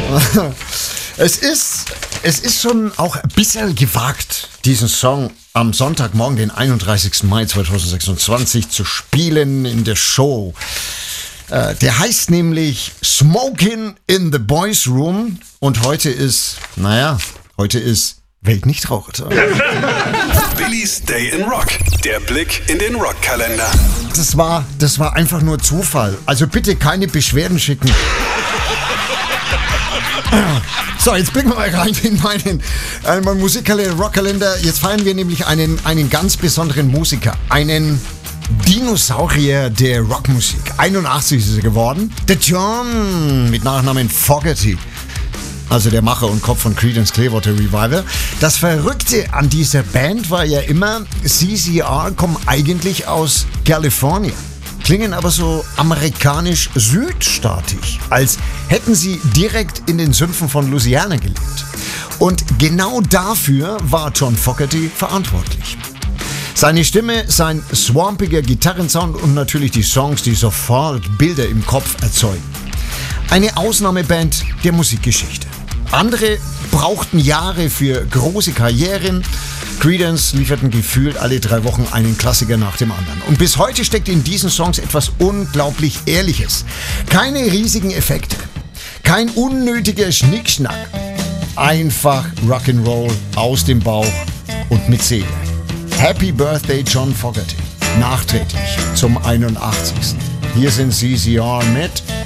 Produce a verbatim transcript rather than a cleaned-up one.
Es ist, es ist schon auch ein bisschen gewagt, diesen Song am Sonntagmorgen, den einunddreißigsten Mai zweitausendsechsundzwanzig, zu spielen in der Show. Äh, der heißt nämlich Smokin' in the Boys Room und heute ist, naja, heute ist Weltnichtrauchertag. Billys Day in Rock. Der Blick in den Rockkalender. Das war, das war einfach nur Zufall. Also bitte keine Beschwerden schicken. So, jetzt blicken wir mal rein in meinen, äh, meinen Musikkalender, Rockkalender. Jetzt feiern wir nämlich einen, einen ganz besonderen Musiker. Einen Dinosaurier der Rockmusik. einundachtzig ist er geworden. Der John mit Nachnamen Fogerty. Also der Macher und Kopf von Creedence Clearwater Revival. Das Verrückte an dieser Band war ja immer, C C R kommen eigentlich aus Kalifornien, klingen aber so amerikanisch-südstaatig, als hätten sie direkt in den Sümpfen von Louisiana gelebt. Und genau dafür war John Fogerty verantwortlich. Seine Stimme, sein swampiger Gitarrensound und natürlich die Songs, die sofort Bilder im Kopf erzeugen. Eine Ausnahmeband der Musikgeschichte. Andere brauchten Jahre für große Karrieren. Creedence lieferten gefühlt alle drei Wochen einen Klassiker nach dem anderen. Und bis heute steckt in diesen Songs etwas unglaublich Ehrliches. Keine riesigen Effekte, kein unnötiger Schnickschnack. Einfach Rock'n'Roll aus dem Bauch und mit Seele. Happy Birthday John Fogerty. Nachträglich zum einundachtzigsten Hier sind C C R mit